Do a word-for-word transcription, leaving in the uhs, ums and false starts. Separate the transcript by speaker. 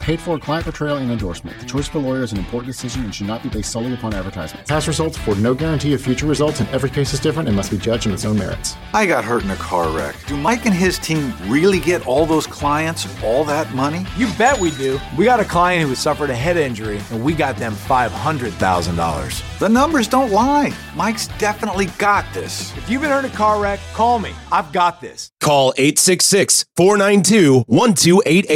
Speaker 1: Paid for client portrayal and endorsement. The choice of a lawyer is an important decision and should not be based solely upon advertisement. Past results afford no guarantee of future results, and every case is different and must be judged on its own merits.
Speaker 2: I got hurt in a car wreck. Do Mike and his team really get all those clients all that money?
Speaker 3: You bet we do. We got a client who has suffered a head injury, and we got them five hundred thousand dollars.
Speaker 2: The numbers don't lie. Mike's definitely got this.
Speaker 3: If you've been hurt in a car wreck, call me. I've got this.
Speaker 4: Call eight six six, four nine two, one two eight eight.